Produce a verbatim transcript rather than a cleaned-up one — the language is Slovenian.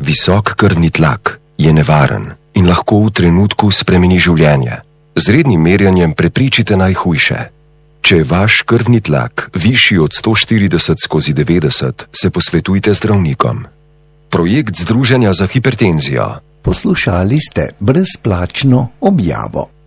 Visok krvni tlak je nevaren in lahko v trenutku spremeni življenje. Z rednim merjanjem prepričite najhujše. Če je vaš krvni tlak višji od sto štirideset skozi devetdeset, se posvetujte zdravnikom. Projekt Združenja za hipertenzijo. Poslušali ste brezplačno objavo.